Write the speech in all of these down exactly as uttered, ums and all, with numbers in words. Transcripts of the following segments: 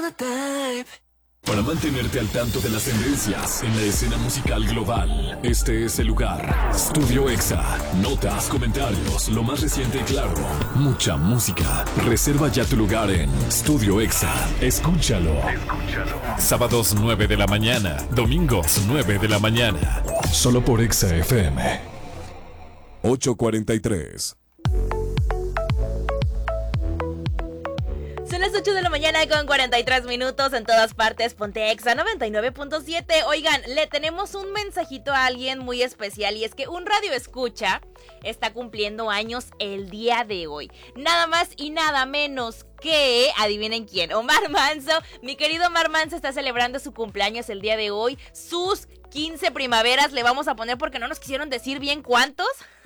Para mantenerte al tanto de las tendencias en la escena musical global, este es el lugar. Studio Exa. Notas, comentarios, lo más reciente y claro. Mucha música. Reserva ya tu lugar en Studio Exa. Escúchalo. Escúchalo. Sábados nueve de la mañana. Domingos nueve de la mañana. Solo por Exa F M. ocho cuarenta y tres. Son las ocho de la mañana con cuarenta y tres minutos en todas partes. Ponte Exa noventa y nueve punto siete. Oigan, le tenemos un mensajito a alguien muy especial y es que un radio escucha está cumpliendo años el día de hoy. Nada más y nada menos que, adivinen quién, Omar Manso. Mi querido Omar Manso está celebrando su cumpleaños el día de hoy. Sus quince primaveras le vamos a poner porque no nos quisieron decir bien cuántos.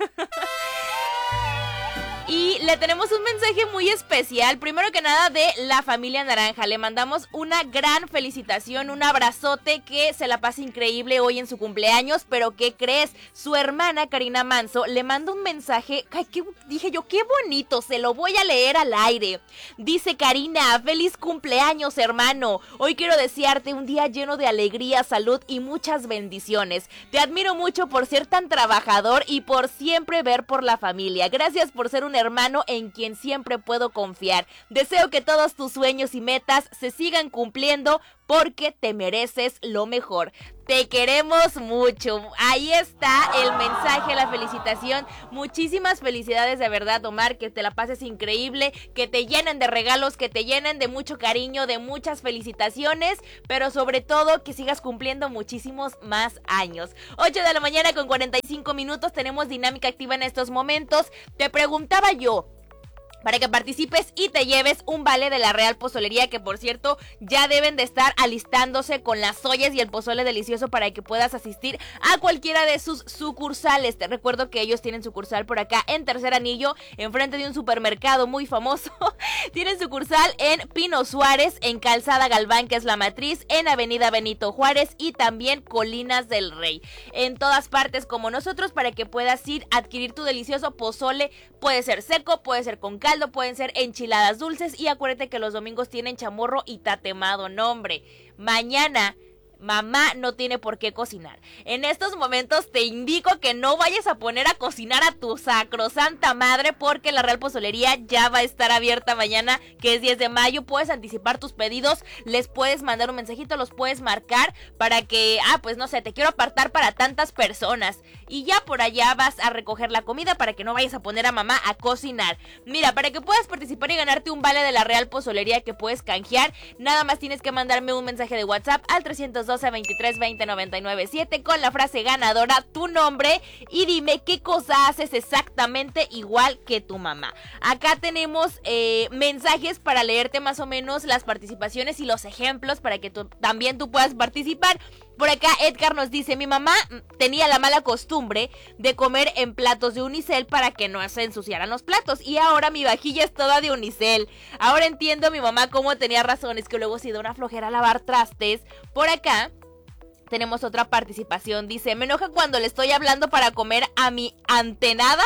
Y le tenemos un mensaje muy especial, primero que nada de la familia Naranja. Le mandamos una gran felicitación, un abrazote, que se la pase increíble hoy en su cumpleaños. Pero ¿qué crees? Su hermana Karina Manso le manda un mensaje, ay, ¿qué? Dije yo, qué bonito, se lo voy a leer al aire. Dice: Karina, feliz cumpleaños, hermano. Hoy quiero desearte un día lleno de alegría, salud y muchas bendiciones. Te admiro mucho por ser tan trabajador y por siempre ver por la familia. Gracias por ser un hermano en quien siempre puedo confiar. Deseo que todos tus sueños y metas se sigan cumpliendo porque te mereces lo mejor. Te queremos mucho. Ahí está el mensaje, la felicitación. Muchísimas felicidades de verdad, Omar, que te la pases increíble, que te llenen de regalos, que te llenen de mucho cariño, de muchas felicitaciones, pero sobre todo que sigas cumpliendo muchísimos más años. ocho de la mañana con cuarenta y cinco minutos, tenemos dinámica activa en estos momentos. Te preguntaba yo, para que participes y te lleves un vale de la Real Pozolería, que por cierto ya deben de estar alistándose con las ollas y el pozole delicioso para que puedas asistir a cualquiera de sus sucursales. Te recuerdo que ellos tienen sucursal por acá en Tercer Anillo, enfrente de un supermercado muy famoso. Tienen sucursal en Pino Suárez, en Calzada Galván, que es la matriz, en Avenida Benito Juárez y también Colinas del Rey. En todas partes como nosotros, para que puedas ir a adquirir tu delicioso pozole. Puede ser seco, puede ser con caldo, pueden ser enchiladas dulces, y acuérdate que los domingos tienen chamorro y tatemado. No, hombre, mañana mamá no tiene por qué cocinar. En estos momentos te indico que no vayas a poner a cocinar a tu sacrosanta madre, porque la Real Pozolería ya va a estar abierta mañana, que es diez de mayo. Puedes anticipar tus pedidos, les puedes mandar un mensajito, los puedes marcar para que, ah, pues no sé, te quiero apartar para tantas personas, y ya por allá vas a recoger la comida para que no vayas a poner a mamá a cocinar. Mira, para que puedas participar y ganarte un vale de la Real Pozolería que puedes canjear, nada más tienes que mandarme un mensaje de WhatsApp al trescientos doce, veintitrés, veinte, noventa y nueve, siete con la frase ganadora, tu nombre, y dime qué cosa haces exactamente igual que tu mamá. Acá tenemos eh, mensajes para leerte más o menos las participaciones y los ejemplos para que tú, también tú puedas participar. Por acá Edgar nos dice: mi mamá tenía la mala costumbre de comer en platos de unicel para que no se ensuciaran los platos, y ahora mi vajilla es toda de unicel. Ahora entiendo a mi mamá cómo tenía razón, es que luego sí da una flojera lavar trastes. Por acá tenemos otra participación, dice: me enoja cuando le estoy hablando para comer a mi antenada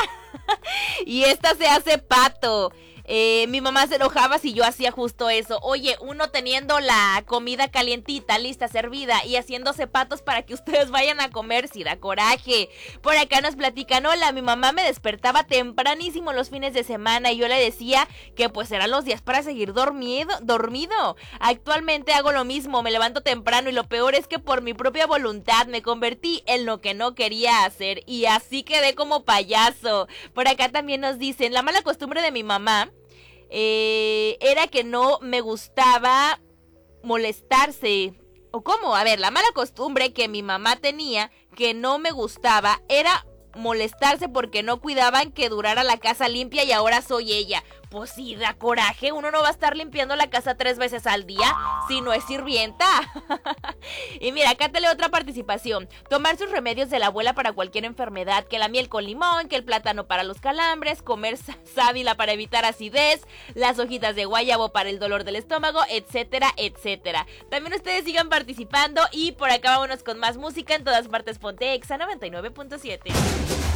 y esta se hace pato. Eh, mi mamá se enojaba si yo hacía justo eso. Oye, uno teniendo la comida calientita, lista, servida, y haciéndose patos para que ustedes vayan a comer, si da coraje. Por acá nos platican: hola, mi mamá me despertaba tempranísimo los fines de semana y yo le decía que pues eran los días para seguir dormido, dormido. Actualmente hago lo mismo, me levanto temprano y lo peor es que por mi propia voluntad me convertí en lo que no quería hacer y así quedé como payaso. Por acá también nos dicen: la mala costumbre de mi mamá Eh, era que no me gustaba molestarse. ¿O cómo? A ver, la mala costumbre que mi mamá tenía, que no me gustaba, era molestarse porque no cuidaban que durara la casa limpia, y ahora soy ella. Pues sí, da coraje, uno no va a estar limpiando la casa tres veces al día si no es sirvienta. Y mira, acá te leo otra participación: tomar sus remedios de la abuela para cualquier enfermedad, que la miel con limón, que el plátano para los calambres, comer sábila para evitar acidez, las hojitas de guayabo para el dolor del estómago, etcétera, etcétera. También ustedes sigan participando, y por acá vámonos con más música. En todas partes ponte Exa noventa y nueve punto siete.